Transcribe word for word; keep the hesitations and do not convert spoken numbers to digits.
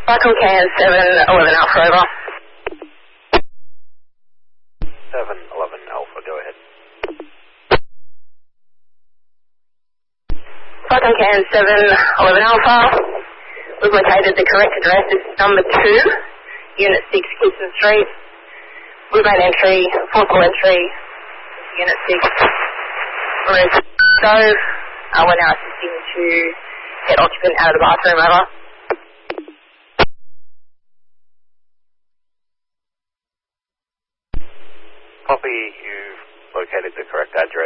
Michael Can seven eleven Alpha, over. seven eleven Alpha, go ahead. Michael Can seven eleven Alpha. We've located the correct address. It's number two, Unit six, Kitson Street. Bluebane entry, forcible entry, Unit six. We're in stove. Uh, we're now assisting to get occupant out of the bathroom, over. Copy, you've located the correct address.